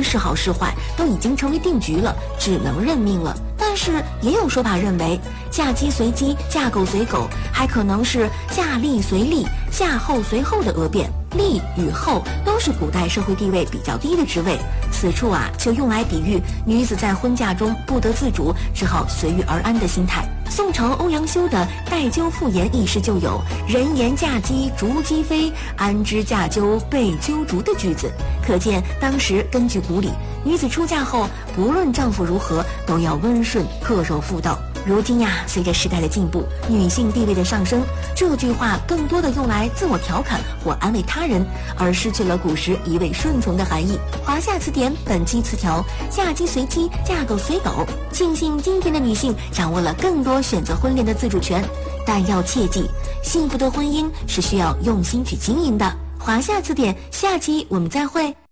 是好是坏都已经成为定局了，只能认命了。但是也有说法认为，嫁鸡随鸡，嫁狗随狗，还可能是嫁利随利，嫁后随后的讹辩。利与后都是古代社会地位比较低的职位，此处就用来比喻女子在婚嫁中不得自主，只好随遇而安的心态。宋朝欧阳修的《待鸠复言》一诗就有“人言嫁鸡逐鸡飞，安知嫁鸠被鸠逐”的句子，可见当时根据古礼，女子出嫁后不论丈夫如何，都要温顺克柔妇道。如今随着时代的进步，女性地位的上升，这句话更多的用来自我调侃或安慰他人，而失去了古时一味顺从的含义。华夏词典本期词条：嫁鸡随鸡，嫁狗随狗。庆幸今天的女性掌握了更多选择婚恋的自主权，但要切记，幸福的婚姻是需要用心去经营的。华夏词典，下期我们再会。